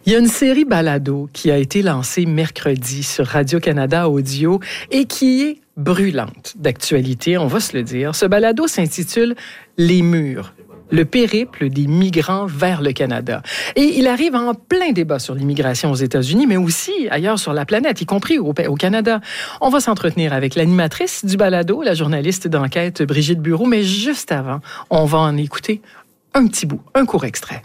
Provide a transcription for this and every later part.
Il y a une série balado qui a été lancée mercredi sur Radio-Canada Audio et qui est brûlante d'actualité, on va se le dire. Ce balado s'intitule « Les murs ». Le périple des migrants vers le Canada. Et il arrive en plein débat sur l'immigration aux États-Unis, mais aussi ailleurs sur la planète, y compris au Canada. On va s'entretenir avec l'animatrice du balado, la journaliste d'enquête Brigitte Bureau, mais juste avant, on va en écouter un petit bout, un court extrait.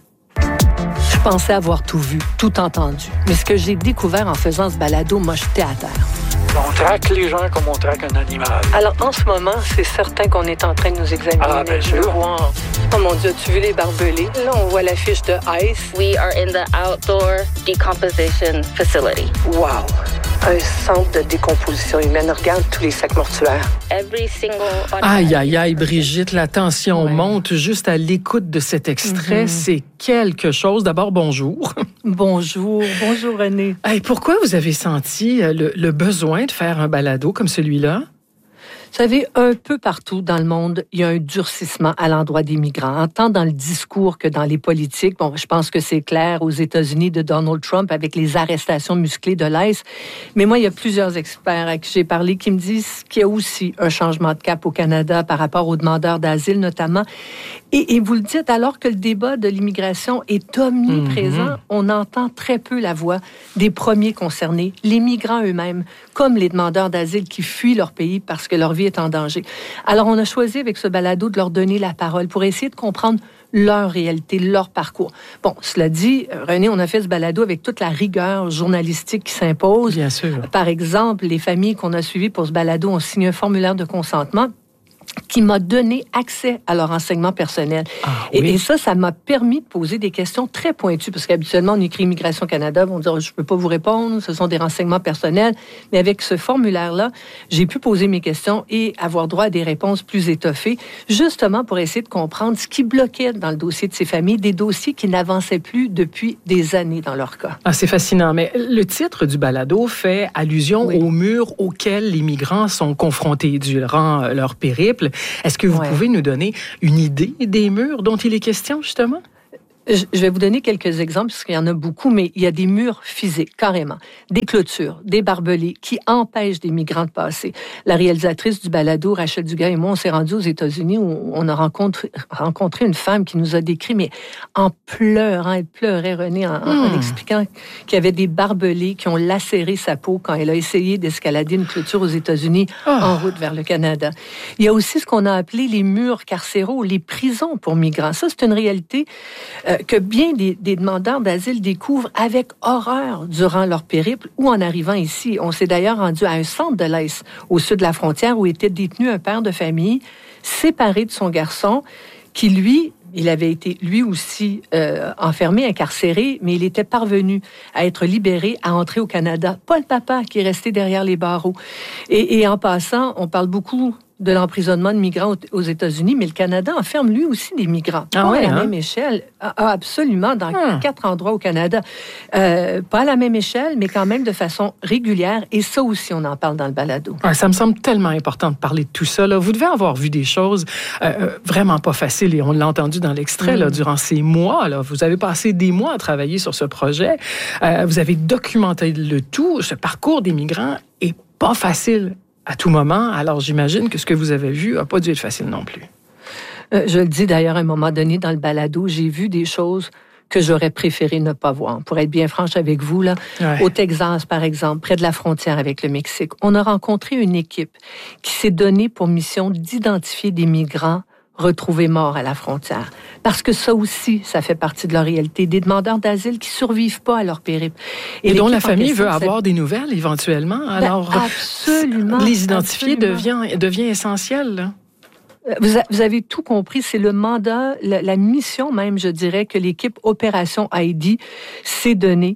Je pensais avoir tout vu, tout entendu. Mais ce que j'ai découvert en faisant ce balado m'a jeté à terre. On traque les gens comme on traque un animal. Alors, en ce moment, c'est certain qu'on est en train de nous examiner. Ah, bien Je le sûr. vois. Oh mon Dieu, as-tu vu les barbelés? Là, on voit l'affiche de ICE. We are in the outdoor decomposition facility. Wow! Un centre de décomposition humaine. Regarde tous les sacs mortuaires. Every single body Aïe, aïe, aïe, Brigitte, la tension monte juste à l'écoute de cet extrait. C'est quelque chose. D'abord, bonjour. Bonjour René. Hey, pourquoi vous avez senti le besoin de faire un balado comme celui-là? Vous savez, un peu partout dans le monde, il y a un durcissement à l'endroit des migrants, tant dans le discours que dans les politiques. Bon, je pense que c'est clair aux États-Unis de Donald Trump avec les arrestations musclées de l'ICE. Mais moi, il y a plusieurs experts à qui j'ai parlé qui me disent qu'il y a aussi un changement de cap au Canada par rapport aux demandeurs d'asile notamment. Et vous le dites, alors que le débat de l'immigration est omniprésent, on entend très peu la voix des premiers concernés, les migrants eux-mêmes, comme les demandeurs d'asile qui fuient leur pays parce que leur vie est en danger. Alors, on a choisi avec ce balado de leur donner la parole pour essayer de comprendre leur réalité, leur parcours. Bon, cela dit, René, on a fait ce balado avec toute la rigueur journalistique qui s'impose. Bien sûr. Par exemple, les familles qu'on a suivies pour ce balado ont signé un formulaire de consentement qui m'a donné accès à leur renseignement personnel. Ah, oui. Et ça m'a permis de poser des questions très pointues, parce qu'habituellement, on écrit Immigration Canada, on dit « je ne peux pas vous répondre, ce sont des renseignements personnels ». Mais avec ce formulaire-là, j'ai pu poser mes questions et avoir droit à des réponses plus étoffées, justement pour essayer de comprendre ce qui bloquait dans le dossier de ces familles, des dossiers qui n'avançaient plus depuis des années dans leur cas. Ah, c'est fascinant, mais le titre du balado fait allusion aux murs auxquels les migrants sont confrontés durant leur périple. Est-ce que vous pouvez nous donner une idée des murs dont il est question, justement? Je vais vous donner quelques exemples, parce qu'il y en a beaucoup, mais il y a des murs physiques, carrément. Des clôtures, des barbelés qui empêchent des migrants de passer. La réalisatrice du balado, Rachel Dugas et moi, on s'est rendus aux États-Unis où on a rencontré une femme qui nous a décrit, mais en pleurant, elle pleurait, René, en expliquant qu'il y avait des barbelés qui ont lacéré sa peau quand elle a essayé d'escalader une clôture aux États-Unis en route vers le Canada. Il y a aussi ce qu'on a appelé les murs carcéraux, les prisons pour migrants. Ça, c'est une réalité que bien des demandeurs d'asile découvrent avec horreur durant leur périple ou en arrivant ici. On s'est d'ailleurs rendu à un centre de l'Est, au sud de la frontière, où était détenu un père de famille séparé de son garçon, qui, lui, il avait été, lui aussi, enfermé, incarcéré, mais il était parvenu à être libéré, à entrer au Canada. Pas le papa qui est resté derrière les barreaux. Et en passant, on parle beaucoup de l'emprisonnement de migrants aux États-Unis, mais le Canada enferme lui aussi des migrants. Pas à la même échelle. Absolument, dans 4 endroits au Canada. Pas à la même échelle, mais quand même de façon régulière. Et ça aussi, on en parle dans le balado. Ça me semble tellement important de parler de tout ça. Là. Vous devez avoir vu des choses vraiment pas faciles, et on l'a entendu dans l'extrait, là, durant ces mois. Là. Vous avez passé des mois à travailler sur ce projet. Vous avez documenté le tout. Ce parcours des migrants est pas facile à tout moment. Alors, j'imagine que ce que vous avez vu n'a pas dû être facile non plus. Je le dis d'ailleurs à un moment donné dans le balado, j'ai vu des choses que j'aurais préféré ne pas voir. Pour être bien franche avec vous, là, au Texas, par exemple, près de la frontière avec le Mexique, on a rencontré une équipe qui s'est donnée pour mission d'identifier des migrants retrouvés morts à la frontière. Parce que ça aussi, ça fait partie de leur réalité. Des demandeurs d'asile qui survivent pas à leur périple. Et dont la famille veut avoir des nouvelles éventuellement. Alors, absolument. Les identifier devient essentiel, là. Vous avez tout compris. C'est le mandat, la mission même, je dirais, que l'équipe Opération Heidi s'est donnée.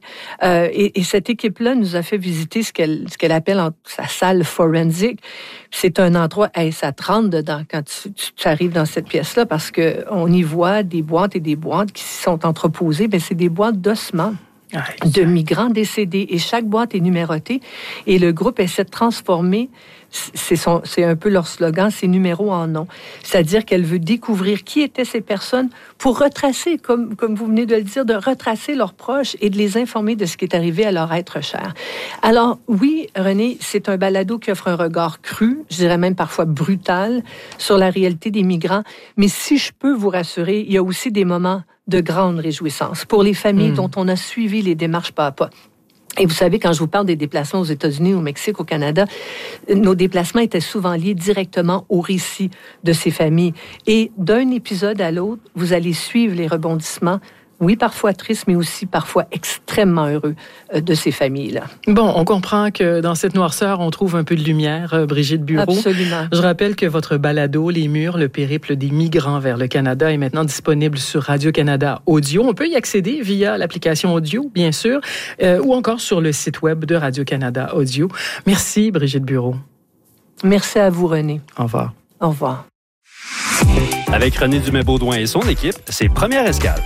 Et cette équipe-là nous a fait visiter ce qu'elle appelle sa salle forensique. C'est un endroit, ça te rentre dedans quand tu arrives dans cette pièce-là, parce qu'on y voit des boîtes et des boîtes qui sont entreposées. Ben, c'est des boîtes d'ossements de migrants décédés. Et chaque boîte est numérotée. Et le groupe essaie de transformer c'est un peu leur slogan, c'est numéro en nom. C'est-à-dire qu'elle veut découvrir qui étaient ces personnes pour retracer, comme vous venez de le dire, de retracer leurs proches et de les informer de ce qui est arrivé à leur être cher. Alors oui, René, c'est un balado qui offre un regard cru, je dirais même parfois brutal, sur la réalité des migrants. Mais si je peux vous rassurer, il y a aussi des moments de grande réjouissance pour les familles dont on a suivi les démarches pas à pas. Et vous savez, quand je vous parle des déplacements aux États-Unis, au Mexique, au Canada, nos déplacements étaient souvent liés directement au récit de ces familles. Et d'un épisode à l'autre, vous allez suivre les rebondissements, oui, parfois tristes, mais aussi parfois extrêmement heureux de ces familles-là. Bon, on comprend que dans cette noirceur, on trouve un peu de lumière, Brigitte Bureau. Absolument. Je rappelle que votre balado, Les Murs, le périple des migrants vers le Canada, est maintenant disponible sur Radio-Canada Audio. On peut y accéder via l'application audio, bien sûr, ou encore sur le site web de Radio-Canada Audio. Merci, Brigitte Bureau. Merci à vous, René. Au revoir. Au revoir. Avec René Dumais-Baudouin et son équipe, c'est Première Escale.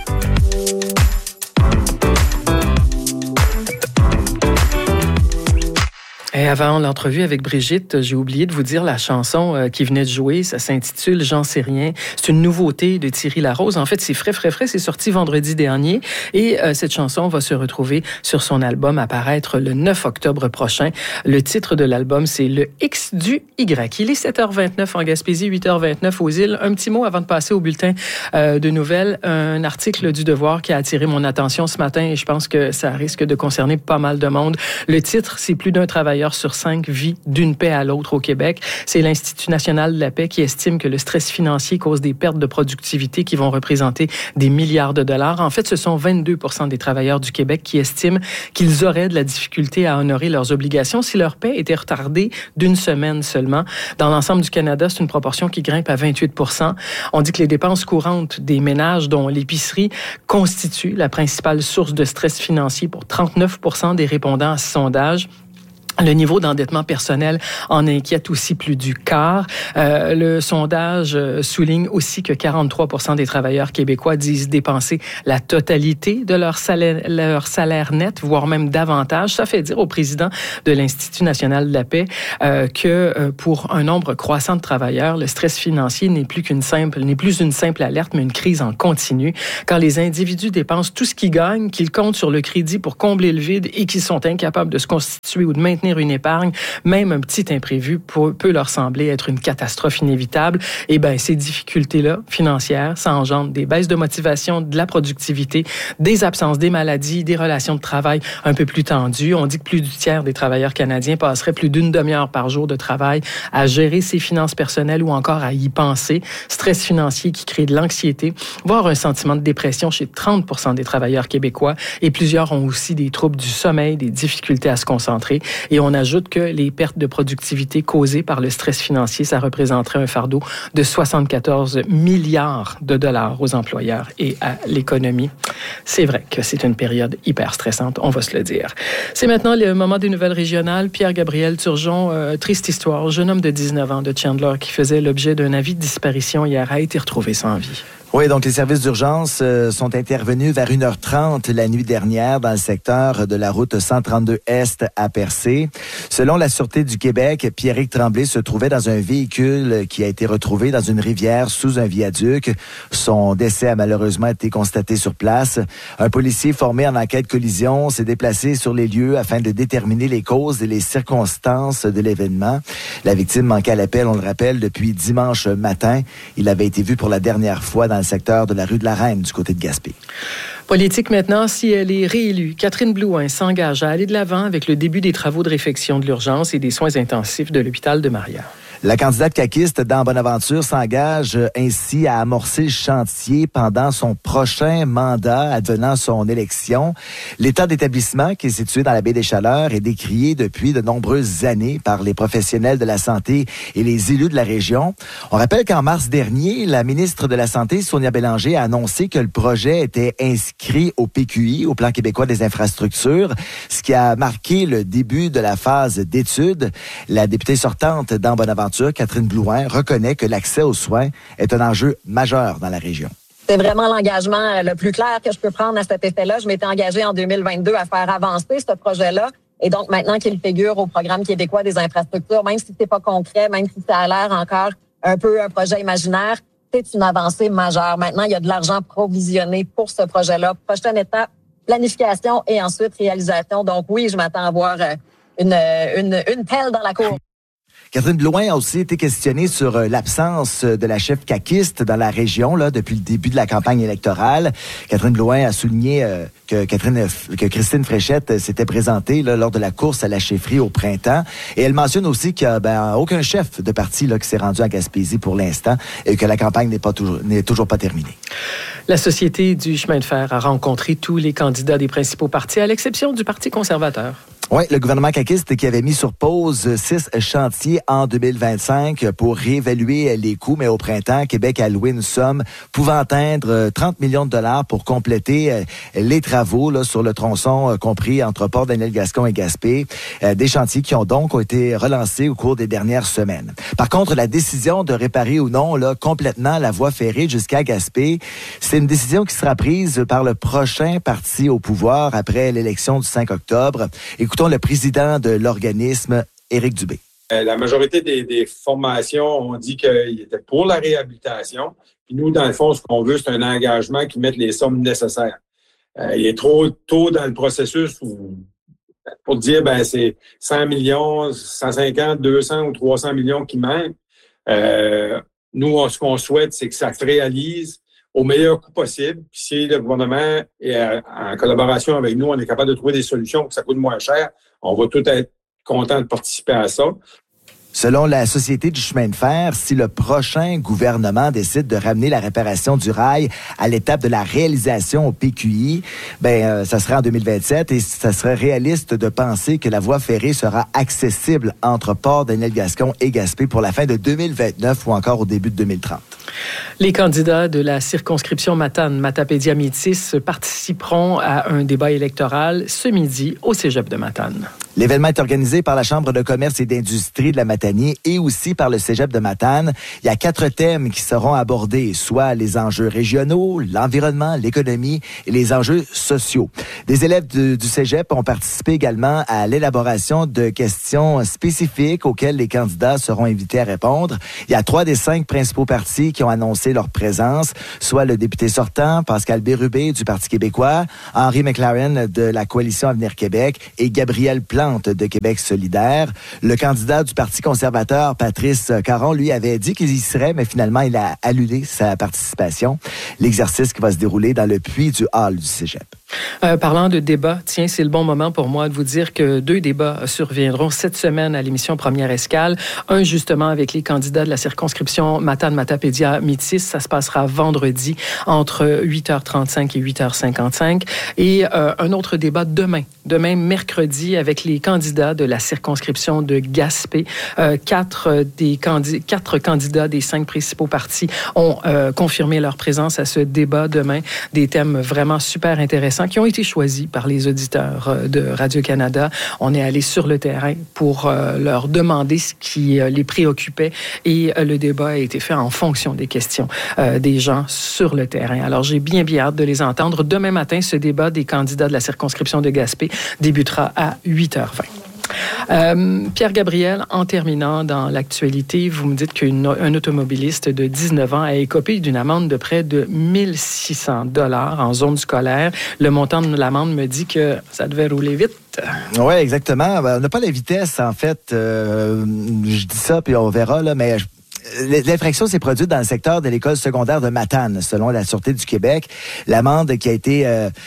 Et avant l'entrevue avec Brigitte, j'ai oublié de vous dire la chanson qui venait de jouer. Ça s'intitule « J'en sais rien ». C'est une nouveauté de Thierry Larose. En fait, c'est frais. C'est sorti vendredi dernier. Et cette chanson va se retrouver sur son album à paraître le 9 octobre prochain. Le titre de l'album, c'est « Le X du Y ». Il est 7h29 en Gaspésie, 8h29 aux îles. Un petit mot avant de passer au bulletin de nouvelles. Un article du Devoir qui a attiré mon attention ce matin et je pense que ça risque de concerner pas mal de monde. Le titre, c'est « Plus d'un travailleur sur 5 vit d'une paix à l'autre au Québec ». C'est l'Institut national de la paix qui estime que le stress financier cause des pertes de productivité qui vont représenter des milliards de dollars. En fait, ce sont 22% des travailleurs du Québec qui estiment qu'ils auraient de la difficulté à honorer leurs obligations si leur paie était retardée d'une semaine seulement. Dans l'ensemble du Canada, c'est une proportion qui grimpe à 28%. On dit que les dépenses courantes des ménages, dont l'épicerie, constituent la principale source de stress financier pour 39% des répondants à ce sondage. Le niveau d'endettement personnel en inquiète aussi plus du quart. Le sondage souligne aussi que 43% des travailleurs québécois disent dépenser la totalité de leur salaire net, voire même davantage. Ça fait dire au président de l'Institut national de la paix que pour un nombre croissant de travailleurs, le stress financier n'est plus une simple alerte, mais une crise en continu. Quand les individus dépensent tout ce qu'ils gagnent, qu'ils comptent sur le crédit pour combler le vide et qu'ils sont incapables de se constituer ou de maintenir une épargne, même un petit imprévu peut leur sembler être une catastrophe inévitable. Et bien, ces difficultés-là, financières, ça engendre des baisses de motivation, de la productivité, des absences, des maladies, des relations de travail un peu plus tendues. On dit que plus du tiers des travailleurs canadiens passeraient plus d'une demi-heure par jour de travail à gérer ses finances personnelles ou encore à y penser. Stress financier qui crée de l'anxiété, voire un sentiment de dépression chez 30% des travailleurs québécois. Et plusieurs ont aussi des troubles du sommeil, des difficultés à se concentrer. Et on ajoute que les pertes de productivité causées par le stress financier, ça représenterait un fardeau de 74 milliards de dollars aux employeurs et à l'économie. C'est vrai que c'est une période hyper stressante, on va se le dire. C'est maintenant le moment des nouvelles régionales. Pierre-Gabriel Turgeon, triste histoire. Jeune homme de 19 ans de Chandler qui faisait l'objet d'un avis de disparition hier a été retrouvé sans vie. Oui, donc les services d'urgence sont intervenus vers 1h30 la nuit dernière dans le secteur de la route 132 Est à Percé. Selon la Sûreté du Québec, Pierre-Éric Tremblay se trouvait dans un véhicule qui a été retrouvé dans une rivière sous un viaduc. Son décès a malheureusement été constaté sur place. Un policier formé en enquête collision s'est déplacé sur les lieux afin de déterminer les causes et les circonstances de l'événement. La victime manquait à l'appel, on le rappelle, depuis dimanche matin. Il avait été vu pour la dernière fois dans le secteur de la rue de la Reine, du côté de Gaspé. Politique maintenant, si elle est réélue, Catherine Blouin s'engage à aller de l'avant avec le début des travaux de réfection de l'urgence et des soins intensifs de l'hôpital de Maria. La candidate caquiste dans Bonaventure s'engage ainsi à amorcer le chantier pendant son prochain mandat advenant son élection. L'état d'établissement qui est situé dans la baie des Chaleurs est décrié depuis de nombreuses années par les professionnels de la santé et les élus de la région. On rappelle qu'en mars dernier, la ministre de la Santé, Sonia Bélanger, a annoncé que le projet était inscrit au PQI, au Plan québécois des infrastructures, ce qui a marqué le début de la phase d'études. La députée sortante dans Bonaventure, Catherine Blouin, reconnaît que l'accès aux soins est un enjeu majeur dans la région. C'est vraiment l'engagement le plus clair que je peux prendre à cet effet-là. Je m'étais engagée en 2022 à faire avancer ce projet-là. Et donc, maintenant qu'il figure au programme québécois des infrastructures, même si c'est pas concret, même si ça a l'air encore un peu un projet imaginaire, c'est une avancée majeure. Maintenant, il y a de l'argent provisionné pour ce projet-là. Prochaine étape, planification et ensuite réalisation. Donc oui, je m'attends à voir une pelle dans la cour. Catherine Blouin a aussi été questionnée sur l'absence de la chef caquiste dans la région là depuis le début de la campagne électorale. Catherine Blouin a souligné que Christine Fréchette s'était présentée là, lors de la course à la chefferie au printemps. Et elle mentionne aussi qu'il n'y a aucun chef de parti là, qui s'est rendu à Gaspésie pour l'instant et que la campagne n'est toujours pas terminée. La Société du chemin de fer a rencontré tous les candidats des principaux partis, à l'exception du Parti conservateur. Oui, le gouvernement caquiste qui avait mis sur pause 6 chantiers en 2025 pour réévaluer les coûts, mais au printemps, Québec a alloué une somme pouvant atteindre 30 millions de dollars pour compléter les travaux là, sur le tronçon compris entre Port-Daniel-Gascon et Gaspé, des chantiers qui ont donc été relancés au cours des dernières semaines. Par contre, la décision de réparer ou non là, complètement la voie ferrée jusqu'à Gaspé, c'est une décision qui sera prise par le prochain parti au pouvoir après l'élection du 5 octobre. Écoutons le président de l'organisme, Éric Dubé. La majorité des formations ont dit qu'ils étaient pour la réhabilitation. Puis nous, dans le fond, ce qu'on veut, c'est un engagement qui mette les sommes nécessaires. Il est trop tôt dans le processus pour dire c'est 100 millions, 150, 200 ou 300 millions qui manquent. Nous, ce qu'on souhaite, c'est que ça se réalise au meilleur coût possible. Puis si le gouvernement est en collaboration avec nous, on est capable de trouver des solutions que ça coûte moins cher, on va tous être contents de participer à ça. Selon la Société du chemin de fer, si le prochain gouvernement décide de ramener la réparation du rail à l'étape de la réalisation au PQI, ça sera en 2027 et ça serait réaliste de penser que la voie ferrée sera accessible entre Port-Daniel-Gascon et Gaspé pour la fin de 2029 ou encore au début de 2030. Les candidats de la circonscription Matane-Matapédia-Métis participeront à un débat électoral ce midi au Cégep de Matane. L'événement est organisé par la Chambre de commerce et d'industrie de la Matanie et aussi par le Cégep de Matane. Il y a 4 thèmes qui seront abordés, soit les enjeux régionaux, l'environnement, l'économie et les enjeux sociaux. Des élèves du Cégep ont participé également à l'élaboration de questions spécifiques auxquelles les candidats seront invités à répondre. Il y a 3 des 5 principaux partis qui ont annoncé leur présence, soit le député sortant, Pascal Bérubé du Parti québécois, Henri McLaren de la Coalition Avenir Québec et Gabriel Plante de Québec solidaire. Le candidat du Parti conservateur, Patrice Caron, lui, avait dit qu'il y serait, mais finalement, il a annulé sa participation. L'exercice qui va se dérouler dans le puits du hall du Cégep. Parlant de débat, tiens, c'est le bon moment pour moi de vous dire que 2 débats surviendront cette semaine à l'émission Première Escale. Un, justement, avec les candidats de la circonscription Matane-Matapédia-Métis. Ça se passera vendredi entre 8h35 et 8h55. Et un autre débat demain, mercredi, avec les candidats de la circonscription de Gaspé. 4 candidats des 5 principaux partis ont confirmé leur présence à ce débat demain. Des thèmes vraiment super intéressants qui ont été choisis par les auditeurs de Radio-Canada. On est allé sur le terrain pour leur demander ce qui les préoccupait et le débat a été fait en fonction des questions des gens sur le terrain. Alors, j'ai bien hâte de les entendre. Demain matin, ce débat des candidats de la circonscription de Gaspé débutera à 8h20. Pierre Gabriel, en terminant dans l'actualité, vous me dites qu'un automobiliste de 19 ans a écopé d'une amende de près de 1 600 $ en zone scolaire. Le montant de l'amende me dit que ça devait rouler vite. Oui, exactement. On n'a pas la vitesse, en fait. Je dis ça, puis on verra, là, mais... L'infraction s'est produite dans le secteur de l'école secondaire de Matane, selon la Sûreté du Québec. L'amende qui a été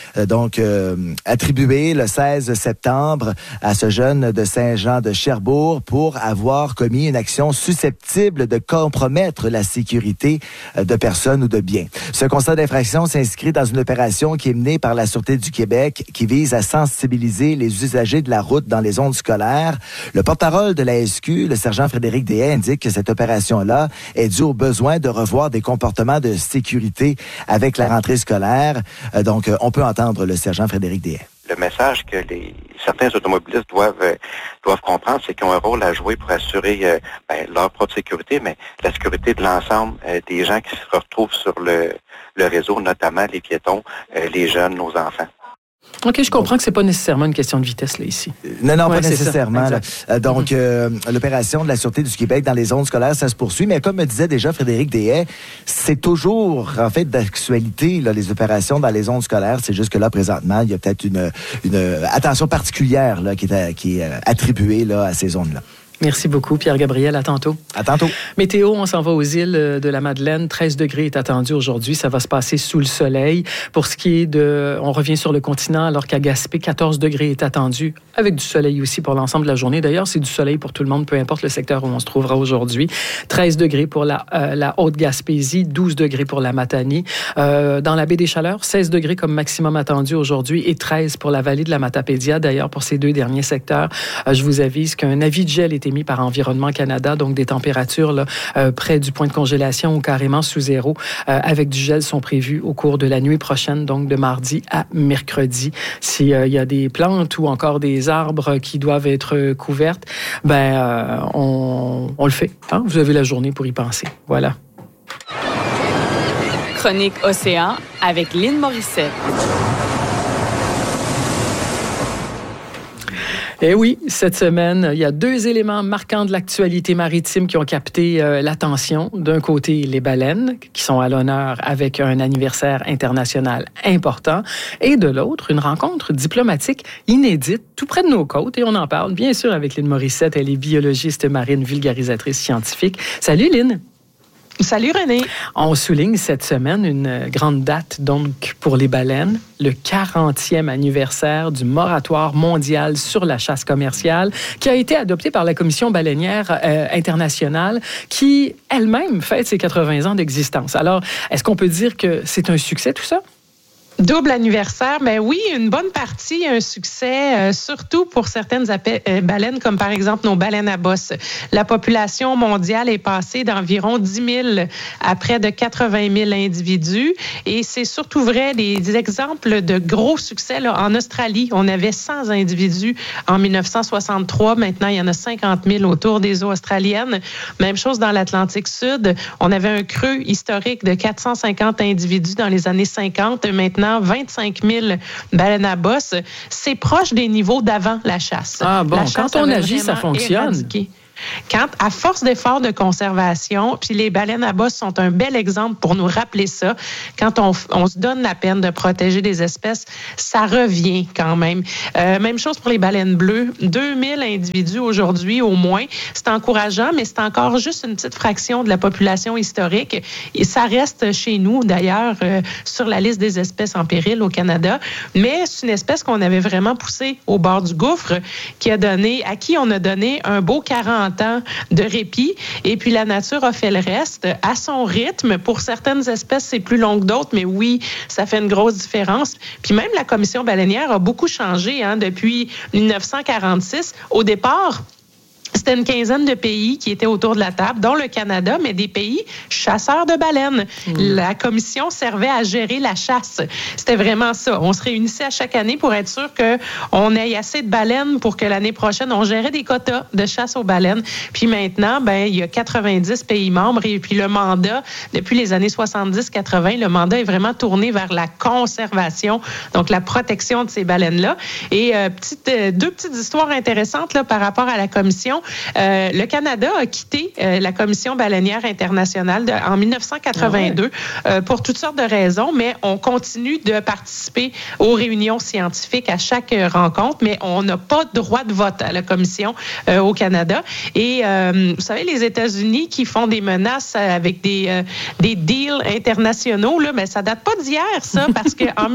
attribuée le 16 septembre à ce jeune de Saint-Jean de Cherbourg pour avoir commis une action susceptible de compromettre la sécurité de personnes ou de biens. Ce constat d'infraction s'inscrit dans une opération qui est menée par la Sûreté du Québec qui vise à sensibiliser les usagers de la route dans les zones scolaires. Le porte-parole de la SQ, le sergent Frédéric Deshaies, indique que cette opération-là est due au besoin de revoir des comportements de sécurité avec la rentrée scolaire. Donc, on peut entendre le sergent Frédéric Deshaies. Le message que certains automobilistes doivent comprendre, c'est qu'ils ont un rôle à jouer pour assurer leur propre sécurité, mais la sécurité de l'ensemble des gens qui se retrouvent sur le réseau, notamment les piétons, les jeunes, nos enfants. OK, je comprends que c'est pas nécessairement une question de vitesse, là, ici. Non, pas nécessairement. Donc, l'opération de la Sûreté du Québec dans les zones scolaires, ça se poursuit. Mais comme me disait déjà Frédéric Deshaies, c'est toujours, en fait, d'actualité, là, les opérations dans les zones scolaires. C'est juste que là, présentement, il y a peut-être une attention particulière là, qui est attribuée là, à ces zones-là. Merci beaucoup, Pierre-Gabriel. À tantôt. À tantôt. Météo, on s'en va aux îles de la Madeleine. 13 degrés est attendu aujourd'hui. Ça va se passer sous le soleil. Pour ce qui est on revient sur le continent, alors qu'à Gaspé, 14 degrés est attendu, avec du soleil aussi pour l'ensemble de la journée. D'ailleurs, c'est du soleil pour tout le monde, peu importe le secteur où on se trouvera aujourd'hui. 13 degrés pour la Haute-Gaspésie, 12 degrés pour la Matanie. Dans la baie des Chaleurs, 16 degrés comme maximum attendu aujourd'hui et 13 pour la vallée de la Matapédia. D'ailleurs, pour ces deux derniers secteurs, je vous avise qu'un avis de gel est émis par Environnement Canada, donc des températures là, près du point de congélation ou carrément sous zéro, avec du gel sont prévues au cours de la nuit prochaine, donc de mardi à mercredi. S'il y a des plantes ou encore des arbres qui doivent être couvertes, on le fait. Hein? Vous avez la journée pour y penser. Voilà. Chronique Océan avec Lynn Morissette. Eh oui, cette semaine, il y a deux éléments marquants de l'actualité maritime qui ont capté l'attention. D'un côté, les baleines, qui sont à l'honneur avec un anniversaire international important. Et de l'autre, une rencontre diplomatique inédite, tout près de nos côtes. Et on en parle, bien sûr, avec Lynn Morissette. Elle est biologiste marine, vulgarisatrice scientifique. Salut, Lynn. Salut René. On souligne cette semaine une grande date donc pour les baleines, le 40e anniversaire du moratoire mondial sur la chasse commerciale qui a été adopté par la Commission baleinière internationale qui elle-même fête ses 80 ans d'existence. Alors, est-ce qu'on peut dire que c'est un succès tout ça? Double anniversaire, mais oui, une bonne partie, un succès, surtout pour certaines baleines, comme par exemple nos baleines à bosse. La population mondiale est passée d'environ 10 000 à près de 80 000 individus. Et c'est surtout vrai des exemples de gros succès. Là, en Australie, on avait 100 individus en 1963. Maintenant, il y en a 50 000 autour des eaux australiennes. Même chose dans l'Atlantique Sud. On avait un creux historique de 450 individus dans les années 50. Maintenant, 25 000 baleines à bosse. C'est proche des niveaux d'avant la chasse. Ah bon, la chasse quand on agit, ça fonctionne. Éradiqué. Quand, à force d'efforts de conservation, puis les baleines à bosse sont un bel exemple pour nous rappeler ça, quand on se donne la peine de protéger des espèces, ça revient quand même. Même chose pour les baleines bleues. 2000 individus aujourd'hui au moins. C'est encourageant, mais c'est encore juste une petite fraction de la population historique. Et ça reste chez nous, d'ailleurs, sur la liste des espèces en péril au Canada. Mais c'est une espèce qu'on avait vraiment poussée au bord du gouffre, à qui on a donné un beau 40 ans de répit. Et puis, la nature a fait le reste à son rythme. Pour certaines espèces, c'est plus long que d'autres, mais oui, ça fait une grosse différence. Puis même la Commission baleinière a beaucoup changé depuis 1946. Au départ, c'était une quinzaine de pays qui étaient autour de la table, dont le Canada, mais des pays chasseurs de baleines. La commission servait à gérer la chasse. C'était vraiment ça. On se réunissait à chaque année pour être sûr qu'on ait assez de baleines pour que l'année prochaine, on gérait des quotas de chasse aux baleines. Puis maintenant, il y a 90 pays membres et puis le mandat, depuis les années 70-80, le mandat est vraiment tourné vers la conservation, donc la protection de ces baleines-là. Et deux petites histoires intéressantes là, par rapport à la commission. Le Canada a quitté la Commission baleinière internationale en 1982 pour toutes sortes de raisons, mais on continue de participer aux réunions scientifiques à chaque rencontre, mais on n'a pas de droit de vote à la Commission au Canada. Et vous savez, les États-Unis qui font des menaces avec des deals internationaux, là, mais ça date pas d'hier, ça, parce qu'en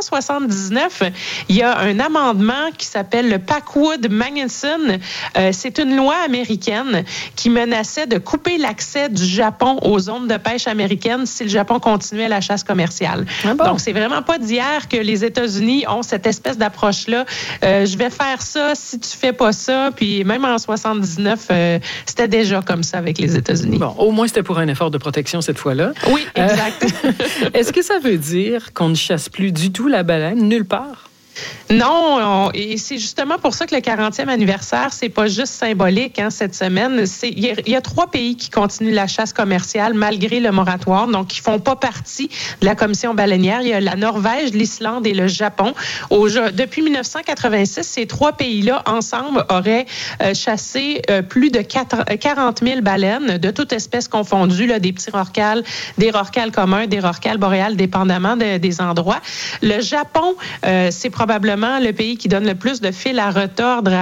1979, il y a un amendement qui s'appelle le Packwood-Magnuson. C'est une loi américaine qui menaçait de couper l'accès du Japon aux zones de pêche américaines si le Japon continuait la chasse commerciale. Ah bon? Donc, c'est vraiment pas d'hier que les États-Unis ont cette espèce d'approche-là. Je vais faire ça si tu fais pas ça. Puis même en 79, c'était déjà comme ça avec les États-Unis. Bon, au moins, c'était pour un effort de protection cette fois-là. Oui, exact. Est-ce que ça veut dire qu'on ne chasse plus du tout la baleine nulle part? Non, et c'est justement pour ça que le 40e anniversaire, c'est pas juste symbolique cette semaine. Il y a 3 pays qui continuent la chasse commerciale malgré le moratoire, donc qui font pas partie de la commission baleinière. Il y a la Norvège, l'Islande et le Japon. Depuis 1986, ces 3 pays-là, ensemble, auraient chassé plus de 40 000 baleines de toutes espèces confondues, là, des petits rorquals, des rorquals communs, des rorquals boréales, dépendamment des endroits. Le Japon, c'est probablement le pays qui donne le plus de fil à retordre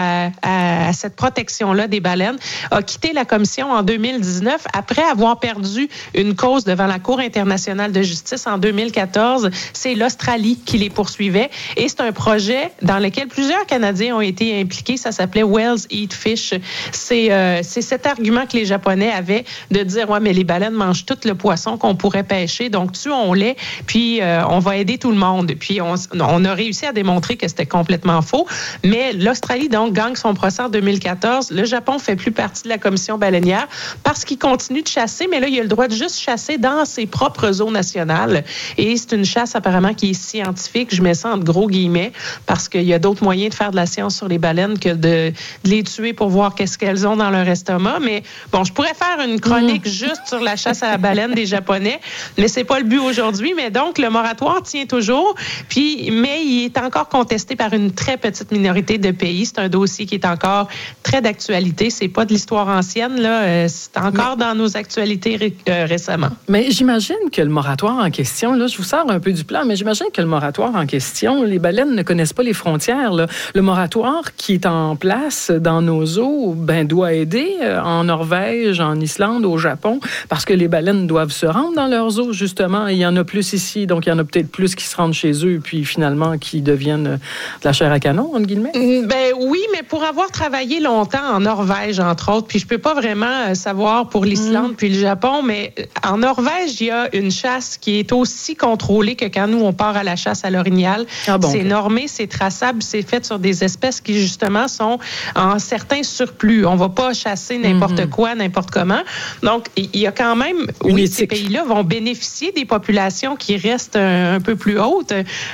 à cette protection-là des baleines, a quitté la commission en 2019 après avoir perdu une cause devant la Cour internationale de justice en 2014. C'est l'Australie qui les poursuivait et c'est un projet dans lequel plusieurs Canadiens ont été impliqués. Ça s'appelait Whales Eat Fish. C'est cet argument que les Japonais avaient de dire « Ouais, mais les baleines mangent tout le poisson qu'on pourrait pêcher, donc tuons-les, puis on va aider tout le monde. » Puis on a réussi à démontrer que c'était complètement faux. Mais l'Australie, donc, gagne son procès en 2014. Le Japon fait plus partie de la commission baleinière parce qu'il continue de chasser, mais là, il a le droit de juste chasser dans ses propres eaux nationales. Et c'est une chasse apparemment qui est scientifique. Je mets ça entre gros guillemets parce qu'il y a d'autres moyens de faire de la science sur les baleines que de les tuer pour voir qu'est-ce qu'elles ont dans leur estomac. Mais bon, je pourrais faire une chronique juste sur la chasse à la baleine des Japonais, mais c'est pas le but aujourd'hui. Mais donc, le moratoire tient toujours, mais il est encore contesté par une très petite minorité de pays. C'est un dossier qui est encore très d'actualité. C'est pas de l'histoire ancienne, là. C'est encore dans nos actualités récemment. Mais j'imagine que le moratoire en question, là, je vous sors un peu du plan, mais j'imagine que le moratoire en question, les baleines ne connaissent pas les frontières, là. Le moratoire qui est en place dans nos eaux, doit aider en Norvège, en Islande, au Japon, parce que les baleines doivent se rendre dans leurs eaux, justement. Il y en a plus ici, donc il y en a peut-être plus qui se rendent chez eux, puis finalement qui deviennent de la chair à canon, entre guillemets? Oui, mais pour avoir travaillé longtemps en Norvège, entre autres, puis je peux pas vraiment savoir pour l'Islande puis le Japon, mais en Norvège, il y a une chasse qui est aussi contrôlée que quand nous, on part à la chasse à l'orignal. C'est normé, c'est traçable, c'est fait sur des espèces qui, justement, sont en certains surplus. On va pas chasser n'importe quoi, n'importe comment. Donc, il y a quand même, ces pays-là vont bénéficier des populations qui restent un peu plus hautes,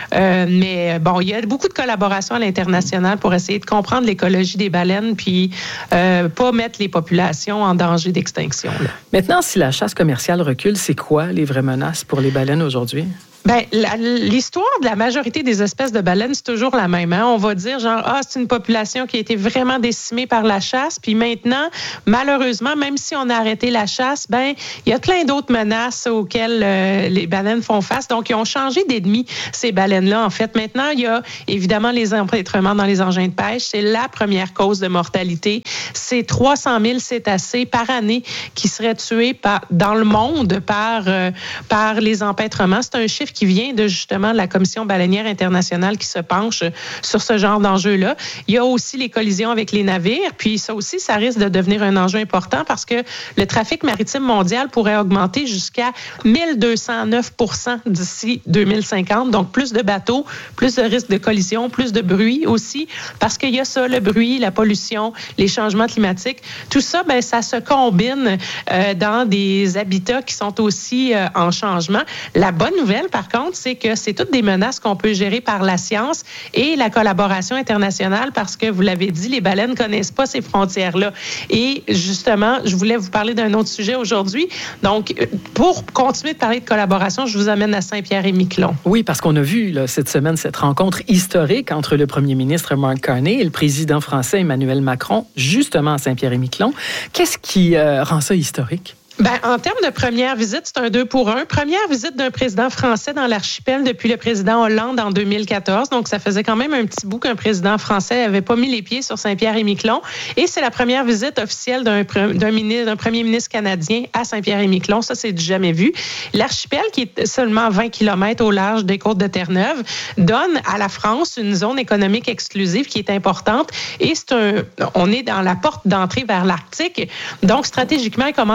mais bon, il y a beaucoup de collaboration à l'international pour essayer de comprendre l'écologie des baleines puis pas mettre les populations en danger d'extinction. Là. Maintenant, si la chasse commerciale recule, c'est quoi les vraies menaces pour les baleines aujourd'hui? L'histoire de la majorité des espèces de baleines, c'est toujours la même. On va dire c'est une population qui a été vraiment décimée par la chasse. Puis maintenant, malheureusement, même si on a arrêté la chasse, il y a plein d'autres menaces auxquelles les baleines font face. Donc, ils ont changé d'ennemis, ces baleines-là. En fait, maintenant, il y a évidemment les empêtrements dans les engins de pêche. C'est la première cause de mortalité. C'est 300 000 cétacés par année qui seraient tués dans le monde par les empêtrements. C'est un chiffre qui vient de justement la Commission baleinière internationale qui se penche sur ce genre d'enjeu-là. Il y a aussi les collisions avec les navires, puis ça aussi, ça risque de devenir un enjeu important parce que le trafic maritime mondial pourrait augmenter jusqu'à 1209% d'ici 2050. Donc, plus de bateaux, plus de risques de collision, plus de bruit aussi, parce qu'il y a ça, le bruit, la pollution, les changements climatiques. Tout ça, ça se combine dans des habitats qui sont aussi en changement. La bonne nouvelle, par contre, c'est que c'est toutes des menaces qu'on peut gérer par la science et la collaboration internationale parce que, vous l'avez dit, les baleines ne connaissent pas ces frontières-là. Et justement, je voulais vous parler d'un autre sujet aujourd'hui. Donc, pour continuer de parler de collaboration, je vous amène à Saint-Pierre-et-Miquelon. Oui, parce qu'on a vu cette semaine cette rencontre historique entre le premier ministre Mark Carney et le président français Emmanuel Macron, justement à Saint-Pierre-et-Miquelon. Qu'est-ce qui rend ça historique? En termes de première visite, c'est un 2 pour 1. Première visite d'un président français dans l'archipel depuis le président Hollande en 2014. Donc, ça faisait quand même un petit bout qu'un président français n'avait pas mis les pieds sur Saint-Pierre-et-Miquelon. Et c'est la première visite officielle d'un premier ministre canadien à Saint-Pierre-et-Miquelon. Ça, c'est du jamais vu. L'archipel, qui est seulement 20 km au large des côtes de Terre-Neuve, donne à la France une zone économique exclusive qui est importante. Et on est dans la porte d'entrée vers l'Arctique. Donc, stratégiquement, il commence à avoir un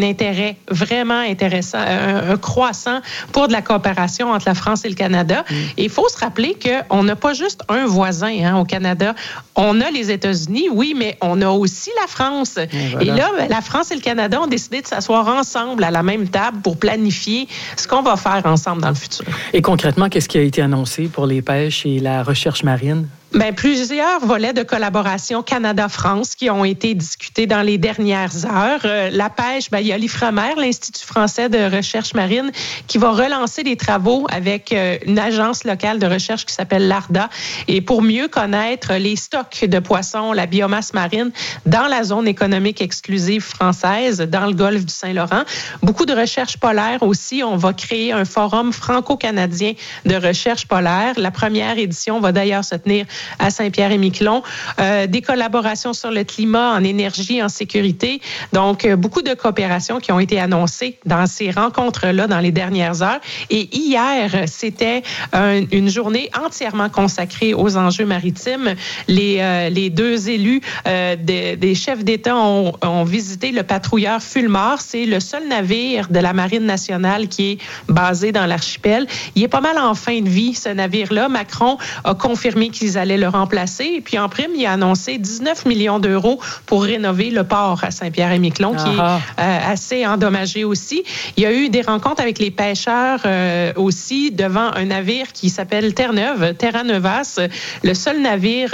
intérêt vraiment intéressant, un croissant pour de la coopération entre la France et le Canada. Et il faut se rappeler qu'on n'a pas juste un voisin au Canada. On a les États-Unis, oui, mais on a aussi la France. Et là, la France et le Canada ont décidé de s'asseoir ensemble à la même table pour planifier ce qu'on va faire ensemble dans le futur. Et concrètement, qu'est-ce qui a été annoncé pour les pêches et la recherche marine? Bien, plusieurs volets de collaboration Canada-France qui ont été discutés dans les dernières heures. La pêche, il y a l'IFREMER, l'Institut français de recherche marine, qui va relancer des travaux avec une agence locale de recherche qui s'appelle l'ARDA, et pour mieux connaître les stocks de poissons, la biomasse marine dans la zone économique exclusive française, dans le golfe du Saint-Laurent. Beaucoup de recherche polaire aussi. On va créer un forum franco-canadien de recherche polaire. La première édition va d'ailleurs se tenir à Saint-Pierre-et-Miquelon, des collaborations sur le climat, en énergie, en sécurité. Donc, beaucoup de coopérations qui ont été annoncées dans ces rencontres-là dans les dernières heures. Et hier, c'était une journée entièrement consacrée aux enjeux maritimes. Les deux élus des chefs d'État ont visité le patrouilleur Fulmar. C'est le seul navire de la Marine nationale qui est basé dans l'archipel. Il est pas mal en fin de vie, ce navire-là. Macron a confirmé qu'ils allaient le remplacer. Et puis, en prime, il a annoncé 19 millions d'euros pour rénover le port à Saint-Pierre-et-Miquelon, qui est assez endommagé aussi. Il y a eu des rencontres avec les pêcheurs aussi devant un navire qui s'appelle Terre-Neuve, Terra Neuvas, le seul navire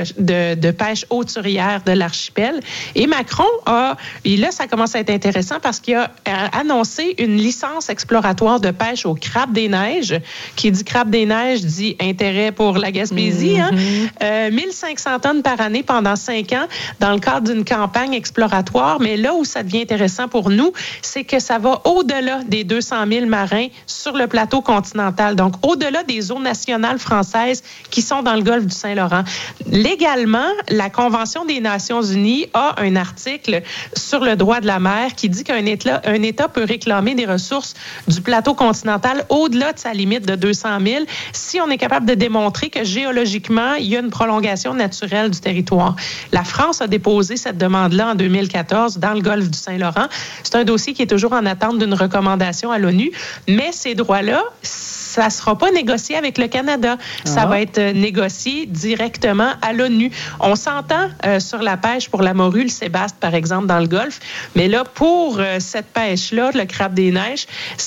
de pêche hauturière de l'archipel. Et Macron et là, ça commence à être intéressant parce qu'il a annoncé une licence exploratoire de pêche au crabe des neiges. Qui dit crabe des neiges dit intérêt pour la Gaspésie. 1500 tonnes par année pendant 5 ans dans le cadre d'une campagne exploratoire. Mais là où ça devient intéressant pour nous, c'est que ça va au-delà des 200 000 marins sur le plateau continental. Donc, au-delà des eaux nationales françaises qui sont dans le golfe du Saint-Laurent. Légalement, la Convention des Nations unies a un article sur le droit de la mer qui dit qu'un État peut réclamer des ressources du plateau continental au-delà de sa limite de 200 000 si on est capable de démontrer que géologiquement, il y a une prolongation naturelle du territoire. La France a déposé cette demande-là en 2014 dans le golfe du Saint-Laurent. C'est un dossier qui est toujours en attente d'une recommandation à l'ONU, mais ces droits-là, ça ne sera pas négocié avec le Canada. Ça va être négocié directement à l'ONU. On s'entend sur la pêche pour la morue, le sébaste, par exemple, dans le Golfe. Mais là, pour cette pêche-là, le crabe des neiges,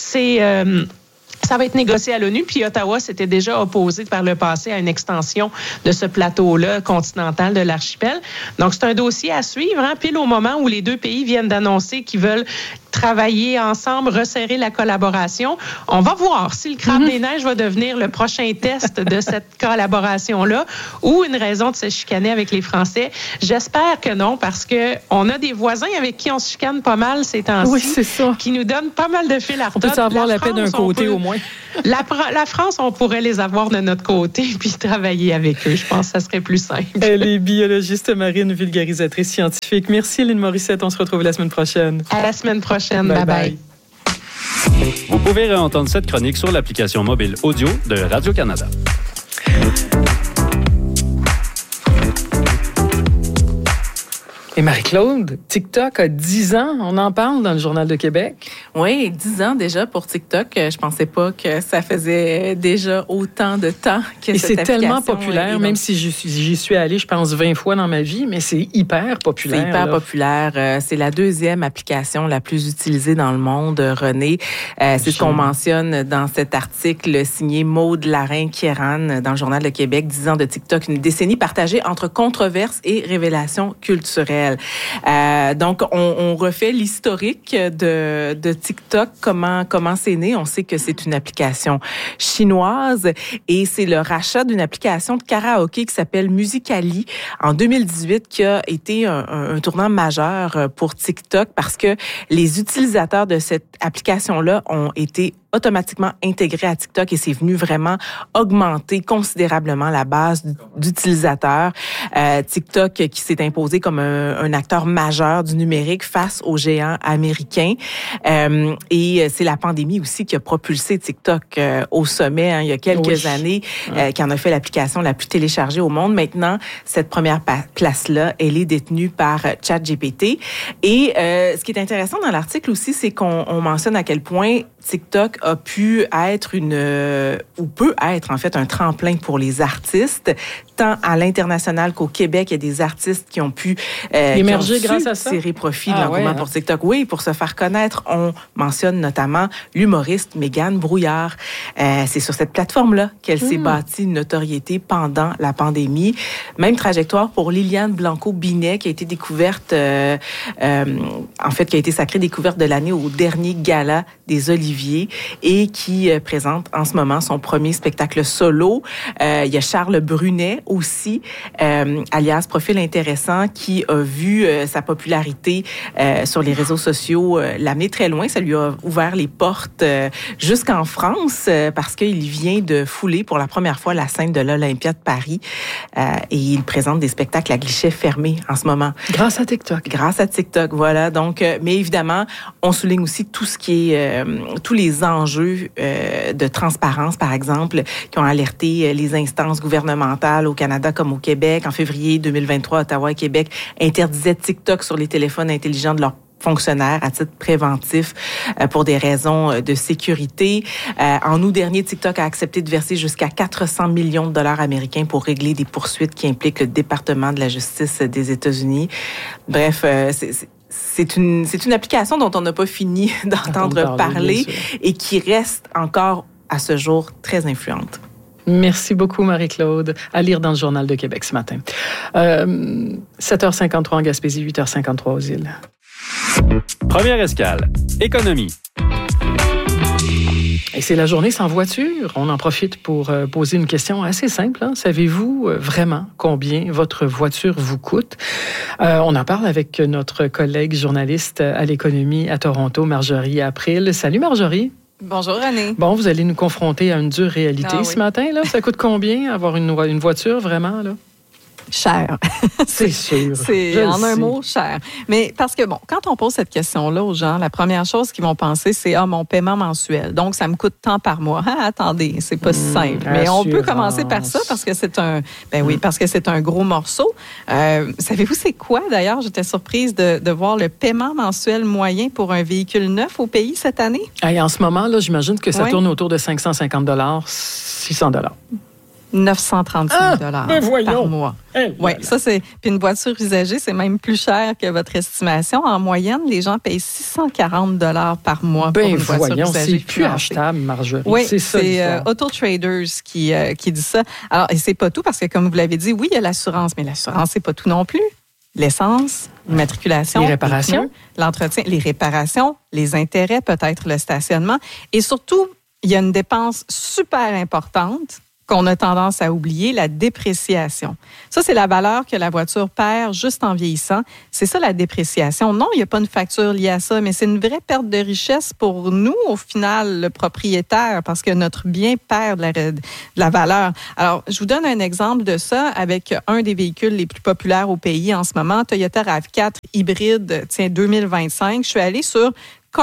ça va être négocié à l'ONU, puis Ottawa s'était déjà opposé par le passé à une extension de ce plateau-là continental de l'archipel. Donc, c'est un dossier à suivre, pile au moment où les deux pays viennent d'annoncer qu'ils veulent travailler ensemble, resserrer la collaboration. On va voir si le crabe des neiges va devenir le prochain test de cette collaboration-là ou une raison de se chicaner avec les Français. J'espère que non, parce que on a des voisins avec qui on se chicane pas mal ces temps-ci. Oui, c'est ça. Qui nous donnent pas mal de fil à retordre. On peut avoir la paix d'un côté au moins. La France, on pourrait les avoir de notre côté puis travailler avec eux. Je pense que ça serait plus simple. Elle est biologiste marine, vulgarisatrice scientifique. Merci, Lynn Morissette. On se retrouve la semaine prochaine. À la semaine prochaine. Bye-bye. Vous pouvez réentendre cette chronique sur l'application mobile audio de Radio-Canada. Et Marie-Claude, TikTok a 10 ans. On en parle dans le Journal de Québec. Oui, 10 ans déjà pour TikTok. Je pensais pas que ça faisait déjà autant de temps que et cette application. Et c'est tellement populaire, même si j'y suis allée, je pense, 20 fois dans ma vie, mais c'est hyper populaire. C'est hyper populaire. C'est la deuxième application la plus utilisée dans le monde, René. C'est ce qu'on mentionne dans cet article signé Maude Larin-Kieran dans le Journal de Québec. 10 ans de TikTok, une décennie partagée entre controverses et révélations culturelles. Donc, on refait l'historique de TikTok, comment c'est né. On sait que c'est une application chinoise et c'est le rachat d'une application de karaoké qui s'appelle Musical.ly en 2018 qui a été un tournant majeur pour TikTok parce que les utilisateurs de cette application-là ont été automatiquement intégré à TikTok et c'est venu vraiment augmenter considérablement la base d'utilisateurs. TikTok qui s'est imposé comme un acteur majeur du numérique face aux géants américains. Et c'est la pandémie aussi qui a propulsé TikTok au sommet il y a quelques années, qui en a fait l'application la plus téléchargée au monde. Maintenant, cette première place-là, elle est détenue par ChatGPT. Et ce qui est intéressant dans l'article aussi, c'est qu'on mentionne à quel point TikTok a pu être ou peut être en fait un tremplin pour les artistes, tant à l'international qu'au Québec. Il y a des artistes qui ont pu émerger grâce à ça, tirer profit de l'engouement pour TikTok. Oui, pour se faire connaître. On mentionne notamment l'humoriste Mégane Brouillard. C'est sur cette plateforme-là qu'elle s'est bâtie une notoriété pendant la pandémie. Même trajectoire pour Liliane Blanco-Binet, qui a été découverte, en fait, qui a été sacrée découverte de l'année au dernier gala des Oliviers et qui présente en ce moment son premier spectacle solo. Il y a Charles Brunet aussi, alias Profil Intéressant, qui a vu sa popularité sur les réseaux sociaux l'amener très loin. Ça lui a ouvert les portes jusqu'en France parce qu'il vient de fouler pour la première fois la scène de l'Olympia de Paris et il présente des spectacles à guichet fermé en ce moment. Grâce à TikTok. Grâce à TikTok, voilà. Donc, mais évidemment, on souligne aussi tout ce qui est tous les enjeux de transparence, par exemple, qui ont alerté les instances gouvernementales au Canada comme au Québec. En février 2023, Ottawa et Québec interdisaient TikTok sur les téléphones intelligents de leurs fonctionnaires à titre préventif pour des raisons de sécurité. En août dernier, TikTok a accepté de verser jusqu'à 400 millions de dollars américains pour régler des poursuites qui impliquent le département de la justice des États-Unis. Bref, c'est une application dont on n'a pas fini d'entendre parler et qui reste encore à ce jour très influente. Merci beaucoup, Marie-Claude. À lire dans le Journal de Québec ce matin. 7h53 en Gaspésie, 8h53 aux îles. Première escale, économie. Et c'est la journée sans voiture. On en profite pour poser une question assez simple. Savez-vous vraiment combien votre voiture vous coûte? On en parle avec notre collègue journaliste à l'économie à Toronto, Marjorie April. Salut Marjorie. Bonjour René. Bon, vous allez nous confronter à une dure réalité ce matin. Là. Ça coûte combien avoir une voiture vraiment? Là? Cher. C'est sûr. C'est en un mot cher. Mais parce que, bon, quand on pose cette question-là aux gens, la première chose qu'ils vont penser, c'est mon paiement mensuel. Donc, ça me coûte tant par mois. Attendez, c'est pas si simple. Mais on peut commencer par ça parce que c'est parce que c'est un gros morceau. Savez-vous c'est quoi, d'ailleurs? J'étais surprise de voir le paiement mensuel moyen pour un véhicule neuf au pays cette année. En ce moment, là, j'imagine que ça tourne autour de 550 $, 600 $. 935 $ par mois. Oui, ça c'est. Puis une voiture usagée, c'est même plus cher que votre estimation. En moyenne, les gens payent 640 $ par mois pour une voiture usagée. C'est plus achetable, Marjorie. Oui, c'est Auto Traders qui dit ça. Alors, et c'est pas tout parce que comme vous l'avez dit, oui, il y a l'assurance, mais l'assurance c'est pas tout non plus. L'essence, l'immatriculation, les réparations, l'entretien, les réparations, les intérêts, peut-être le stationnement, et surtout, il y a une dépense super importante qu'on a tendance à oublier, la dépréciation. Ça, c'est la valeur que la voiture perd juste en vieillissant. C'est ça, la dépréciation. Non, il n'y a pas une facture liée à ça, mais c'est une vraie perte de richesse pour nous, au final, le propriétaire, parce que notre bien perd de la valeur. Alors, je vous donne un exemple de ça avec un des véhicules les plus populaires au pays en ce moment, Toyota RAV4 hybride, 2025. Je suis allée sur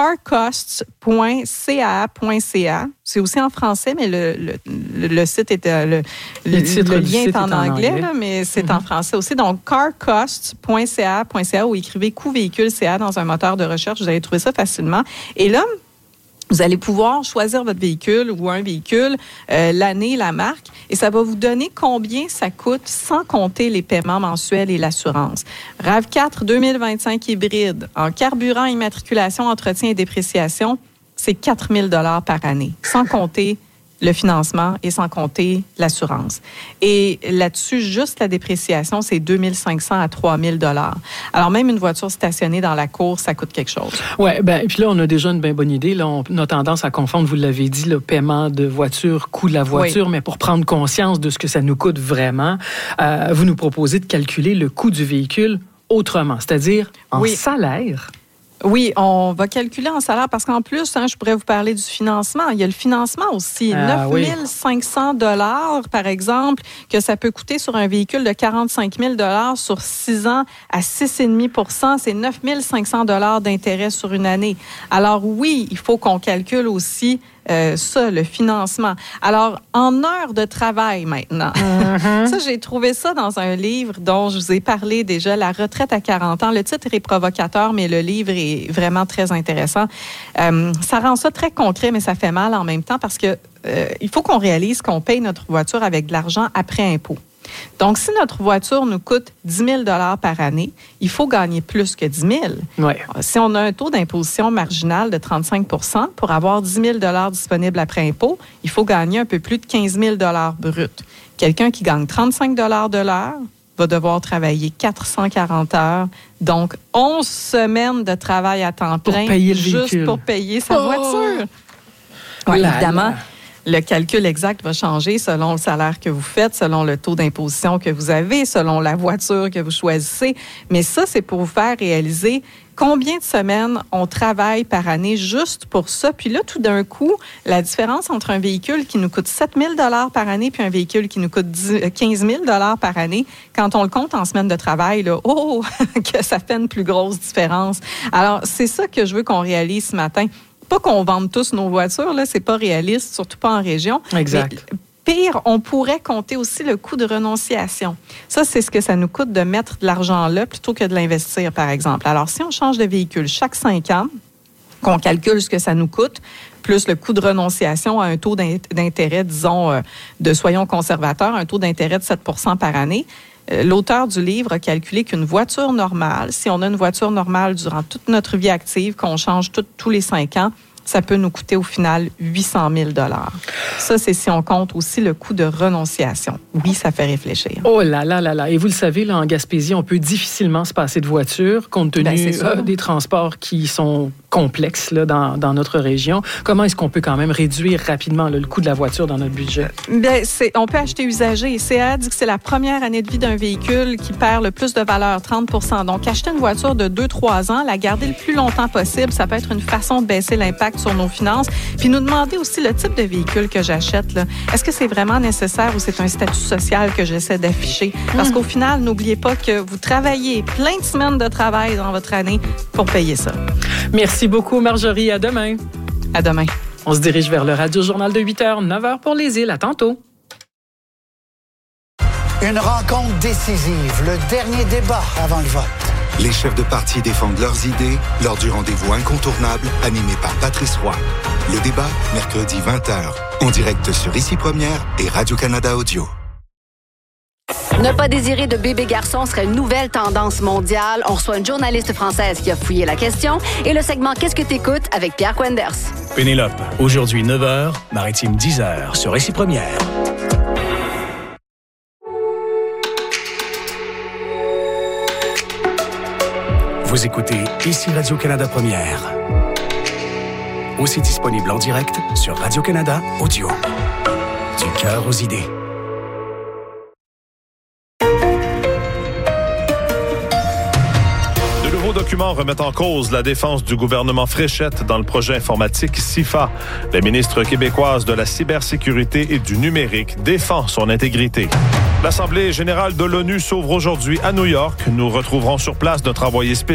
carcosts.caa.ca. C'est aussi en français, mais le site est le lien est en anglais, là, mais c'est en français aussi. Donc, carcosts.ca.ca ou écrivez coût véhicule CA dans un moteur de recherche. Vous allez trouver ça facilement. Et là, vous allez pouvoir choisir votre véhicule ou un véhicule, l'année, la marque, et ça va vous donner combien ça coûte sans compter les paiements mensuels et l'assurance. RAV4 2025 hybride, en carburant, immatriculation, entretien et dépréciation, c'est 4 000 $ par année, sans compter le financement et sans compter l'assurance. Et là-dessus, juste la dépréciation, c'est 2 500 à 3 000 $. Alors, même une voiture stationnée dans la cour, ça coûte quelque chose. Oui, et puis là, on a déjà une bien bonne idée. Là, on a tendance à confondre, vous l'avez dit, le paiement de voiture, coût de la voiture, mais pour prendre conscience de ce que ça nous coûte vraiment, vous nous proposez de calculer le coût du véhicule autrement, c'est-à-dire en salaire. Oui, on va calculer en salaire parce qu'en plus, je pourrais vous parler du financement. Il y a le financement aussi. 9 500 $ par exemple, que ça peut coûter sur un véhicule de 45 000 $ sur 6 ans à 6,5 %. C'est 9 500 $ d'intérêt sur une année. Alors oui, il faut qu'on calcule aussi ça, le financement. Alors, en heures de travail maintenant, ça, j'ai trouvé ça dans un livre dont je vous ai parlé déjà, La retraite à 40 ans. Le titre est provocateur, mais le livre est vraiment très intéressant. Ça rend ça très concret, mais ça fait mal en même temps parce que il faut qu'on réalise qu'on paye notre voiture avec de l'argent après impôt. Donc, si notre voiture nous coûte 10 000 $ par année, il faut gagner plus que 10 000. Ouais. Si on a un taux d'imposition marginal de 35 % pour avoir 10 000 $ disponibles après impôt, il faut gagner un peu plus de 15 000 $ brut. Quelqu'un qui gagne 35 $ de l'heure va devoir travailler 440 heures, donc 11 semaines de travail à temps plein juste pour payer sa voiture. Ouais, évidemment. Le calcul exact va changer selon le salaire que vous faites, selon le taux d'imposition que vous avez, selon la voiture que vous choisissez. Mais ça, c'est pour vous faire réaliser combien de semaines on travaille par année juste pour ça. Puis là, tout d'un coup, la différence entre un véhicule qui nous coûte 7 000 $ par année puis un véhicule qui nous coûte 15 000 $ par année, quand on le compte en semaines de travail, là, que ça fait une plus grosse différence. Alors, c'est ça que je veux qu'on réalise ce matin. Pas qu'on vende tous nos voitures, là, c'est pas réaliste, surtout pas en région. Exact. Mais pire, on pourrait compter aussi le coût de renonciation. Ça, c'est ce que ça nous coûte de mettre de l'argent là plutôt que de l'investir, par exemple. Alors, si on change de véhicule chaque 5 ans, qu'on calcule ce que ça nous coûte, plus le coût de renonciation à un taux d'intérêt, disons, soyons conservateurs, un taux d'intérêt de 7 % par année, l'auteur du livre a calculé qu'une voiture normale, si on a une voiture normale durant toute notre vie active, qu'on change tous les 5 ans, ça peut nous coûter au final 800 000 $. Ça, c'est si on compte aussi le coût de renonciation. Oui, ça fait réfléchir. Oh là là là là. Et vous le savez, là, en Gaspésie, on peut difficilement se passer de voiture compte tenu des transports qui sont complexes là, dans notre région. Comment est-ce qu'on peut quand même réduire rapidement là, le coût de la voiture dans notre budget? Bien, on peut acheter usagé. CA dit que c'est la première année de vie d'un véhicule qui perd le plus de valeur, 30 %. Donc, acheter une voiture de 2-3 ans, la garder le plus longtemps possible, ça peut être une façon de baisser l'impact sur nos finances. Puis nous demander aussi le type de véhicule que j'achète. Là. Est-ce que c'est vraiment nécessaire ou c'est un statut social que j'essaie d'afficher? Parce qu'au final, n'oubliez pas que vous travaillez plein de semaines de travail dans votre année pour payer ça. Merci beaucoup, Marjorie. À demain. À demain. On se dirige vers le Radio-Journal de 8h, 9h pour les îles. À tantôt. Une rencontre décisive, le dernier débat avant le vote. Les chefs de parti défendent leurs idées lors du rendez-vous incontournable animé par Patrice Roy. Le débat, mercredi 20h, en direct sur Ici Première et Radio-Canada Audio. Ne pas désirer de bébé garçon serait une nouvelle tendance mondiale. On reçoit une journaliste française qui a fouillé la question et le segment Qu'est-ce que t'écoutes avec Pierre Quenders. Pénélope, aujourd'hui 9h, Maritime 10h sur Ici Première. Vous écoutez Ici Radio-Canada Première. Aussi disponible en direct sur Radio-Canada Audio. Du cœur aux idées. De nouveaux documents remettent en cause la défense du gouvernement Fréchette dans le projet informatique SIFA. La ministre québécoise de la cybersécurité et du numérique défend son intégrité. L'Assemblée générale de l'ONU s'ouvre aujourd'hui à New York. Nous retrouverons sur place notre envoyé spécial